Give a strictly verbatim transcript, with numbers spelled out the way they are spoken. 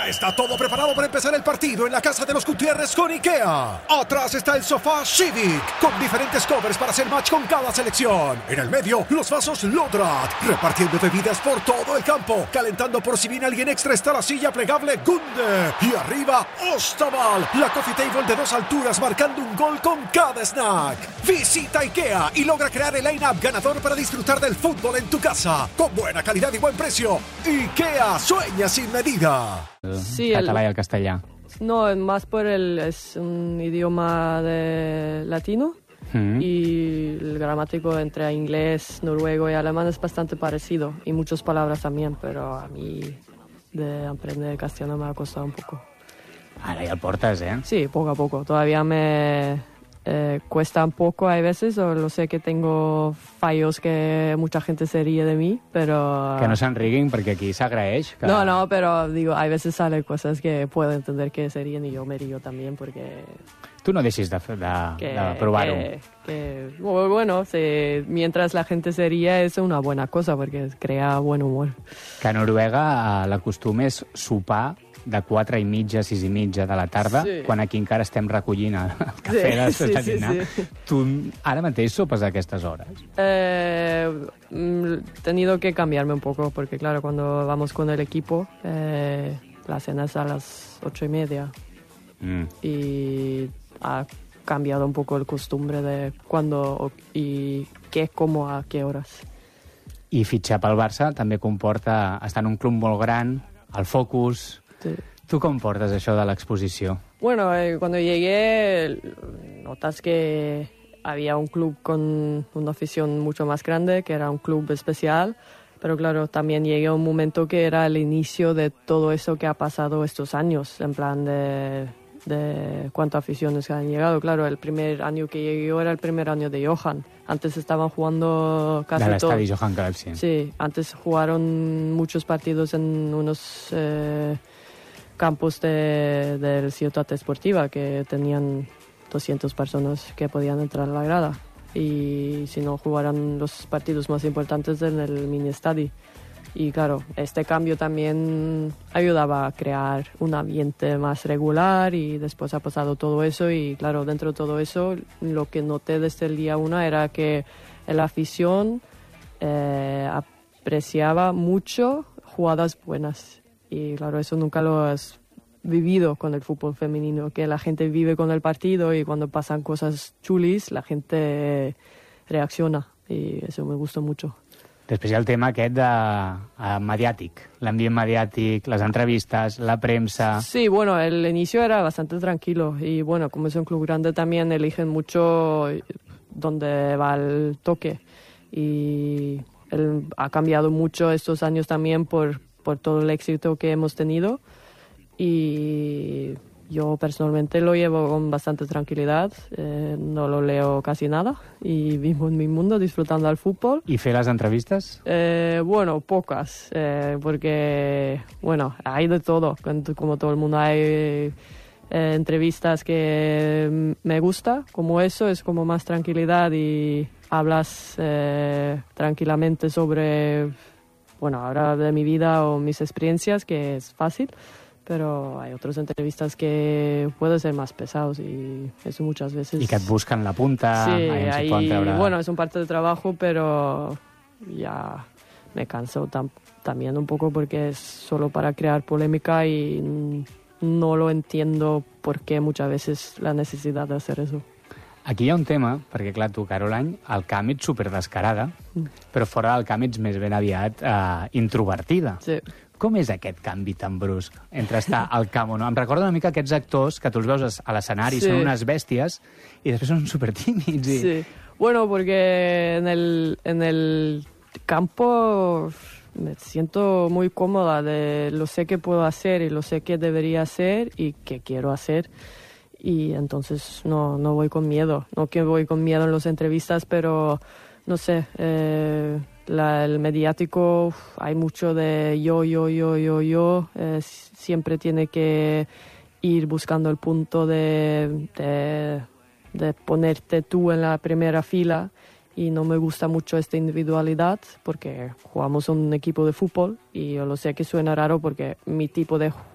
Ya está todo preparado para empezar el partido en la casa de los Gutiérrez con IKEA. Atrás está el sofá Civic, con diferentes covers para hacer match con cada selección. En el medio, los vasos Lodrat, repartiendo bebidas por todo el campo. Calentando por si viene alguien extra está la silla plegable Gunde. Y arriba, Ostaval, la coffee table de dos alturas marcando un gol con cada snack. Visita IKEA y logra crear el line-up ganador para disfrutar del fútbol en tu casa. Con buena calidad y buen precio. IKEA, sueña sin medida. Sí, català el... y el castellà. No, más por el... es un idioma de latino mm. y el gramático entre inglés, noruego y alemán es bastante parecido y muchas palabras también, pero a mí de aprender castellano me ha costado un poco. Ahora ya el portas, ¿eh? Sí, poco a poco. Todavía me... Eh, cuesta un poco hay veces, o lo sé que tengo fallos que mucha gente se ríe de mí, pero... Que no se'n riguin, perquè aquí s'agraeix. Que... No, no, pero digo, hay veces salen cosas que puedo entender que se ríen y yo me río también porque... Tú no deixis de, de, que, de provar-ho. Que, que, bueno, se, mientras la gente se ríe es una buena cosa porque crea buen humor. Que a Noruega la costum és sopar de quatre i mitja a sis i mitja de la tarda, sí. Quan aquí encara estem recollint el cafè sí, de sí, sí, sí. Tu ara mateix sopes a aquestes hores? Eh, he tenido que cambiarme un poco, porque claro, cuando vamos con el equipo, eh, la cena es a las ocho y media. Mm. Y ha cambiado un poco el costumbre de cuándo y qué, cómo, a qué horas. I fitxar pel Barça també comporta estar en un club molt gran, el focus... Sí. ¿Tú cómo portas eso de la exposición? Bueno, eh, cuando llegué notas que había un club con una afición mucho más grande, que era un club especial, pero claro, también llegué a un momento que era el inicio de todo eso que ha pasado estos años, en plan de, de cuántas aficiones han llegado. Claro, el primer año que llegué yo era el primer año de Johan. Antes estaban jugando casi todo. todos. Del estadio Johan Cruyff, sí. Sí, antes jugaron muchos partidos en unos eh, campos de, de Ciutat Esportiva que tenían doscientas personas que podían entrar a la grada. Y si no, jugaran los partidos más importantes en el mini estadio. Y claro, este cambio también ayudaba a crear un ambiente más regular y después ha pasado todo eso y claro, dentro de todo eso lo que noté desde el día uno era que la afición eh, apreciaba mucho jugadas buenas y claro, eso nunca lo has vivido con el fútbol femenino, que la gente vive con el partido y cuando pasan cosas chulis la gente reacciona y eso me gustó mucho. Després hi ha el tema aquest de, uh, mediàtic, l'ambient mediàtic, les entrevistas, la prensa... Sí, bueno, el inicio era bastante tranquilo y bueno, como es un club grande también eligen mucho dónde va el toque y él ha cambiado mucho estos años también por, por todo el éxito que hemos tenido y... Yo personalmente lo llevo con bastante tranquilidad, eh, no lo leo casi nada y vivo en mi mundo disfrutando del fútbol. ¿Y fe las entrevistas? Eh, bueno, pocas, eh, porque, bueno, hay de todo, como todo el mundo. Hay eh, entrevistas que me gusta, como eso, es como más tranquilidad y hablas eh, tranquilamente sobre, bueno, ahora de mi vida o mis experiencias, que es fácil. Pero hay otras entrevistas que pueden ser más pesados y eso muchas veces... Y que et buscan la punta... Sí, ahí, bueno, es un parte de trabajo, pero ya me canso tam también un poco porque es solo para crear polémica y no lo entiendo por qué muchas veces la necesidad de hacer eso. Aquí hi ha un tema, perquè clar, tu, Caroline, al camp ets superdescarada, mm. però fora del camp ets més ben aviat eh, introvertida. Sí. Com és aquest canvi tan brusc entre estar al camp o no? Em recorda una mica aquests actors que tu els veus a l'escenari, sí. Són unes bèsties i després són supertímids. I... Sí, bueno, porque en el, en el campo me siento muy cómoda, de lo sé que puedo hacer y lo sé que debería hacer y que quiero hacer. Y entonces no, no voy con miedo, no que voy con miedo en las entrevistas, pero no sé... Eh, La, el mediático, uf, hay mucho de yo, yo, yo, yo, yo. Eh, siempre tiene que ir buscando el punto de, de, de ponerte tú en la primera fila y no me gusta mucho esta individualidad porque jugamos un equipo de fútbol y yo lo sé que suena raro porque mi tipo de